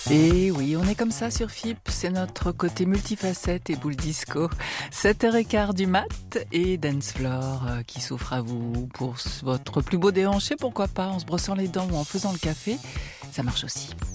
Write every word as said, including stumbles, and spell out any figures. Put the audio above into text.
Et oui, on est comme ça sur F I P, c'est notre côté multifacette et boule disco. sept heures quinze du mat et Dance Floor euh, qui s'offre à vous pour votre plus beau déhanché, pourquoi pas, en se brossant les dents ou en faisant le café, ça marche aussi.